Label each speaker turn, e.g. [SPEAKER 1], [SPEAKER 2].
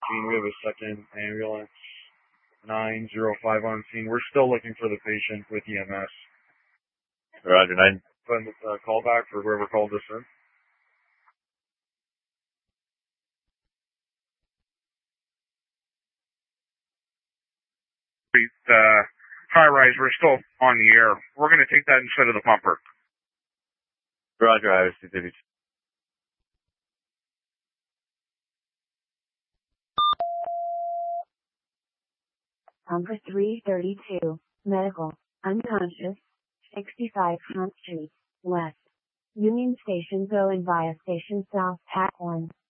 [SPEAKER 1] scene. We have a second ambulance, 905 on scene. We're still looking for the patient with EMS.
[SPEAKER 2] Roger, 9.
[SPEAKER 1] Send a call back for whoever called us in.
[SPEAKER 3] High-rise, we're still on the air. We're going to take that instead of the pumper.
[SPEAKER 2] Roger, Iris, 232.
[SPEAKER 4] Pumper 332, medical, unconscious, 65 Hunt Street, West. Union Station going via Station South, Pack 1.